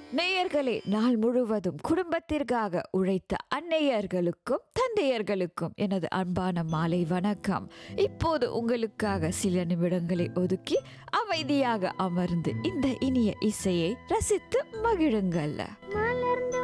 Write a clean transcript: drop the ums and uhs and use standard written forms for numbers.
நேயர்களே, நாள் முழுவதும் குடும்பத்திற்காக உழைத்த அன்னையர்களுக்கும் தந்தையர்களுக்கும் எனது அன்பான மாலை வணக்கம். இப்போது உங்களுக்காக சில நிமிடங்களை ஒதுக்கி அமைதியாக அமர்ந்து இந்த இனிய இசையை ரசித்து மகிழுங்கள்.